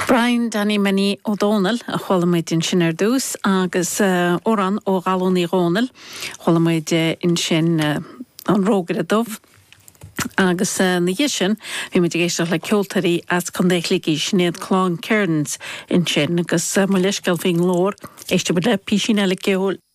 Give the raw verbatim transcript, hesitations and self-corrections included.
Brian Danny Many O'Donnell a cholamid in sin ar dús agus uh, oran ó galóní Ronal cholamid uh, in sin uh, an rógad a dubh. Agus uh, na dhisin, bhí muid géisteach le ceoltarí as condéichligi snéad clán Cairns in sin agus uh, mar leiscail fing lór, éiste bud le písin eile ceol